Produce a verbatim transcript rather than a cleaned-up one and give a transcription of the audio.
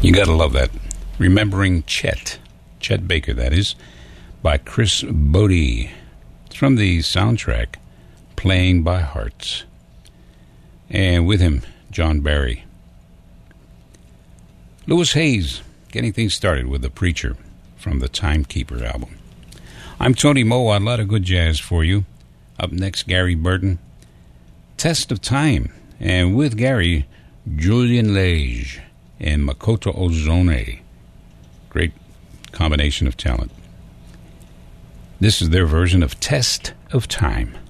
You gotta love that. Remembering Chet. Chet Baker, that is, by Chris Bodie. It's from the soundtrack, Playing by Hearts. And with him, John Barry. Louis Hayes, getting things started with The Preacher from the Timekeeper album. I'm Tony Moe, a lot of good jazz for you. Up next, Gary Burton, Test of Time. And with Gary, Julian Lage and Makoto Ozone. Great combination of talent. This is their version of Test of Time.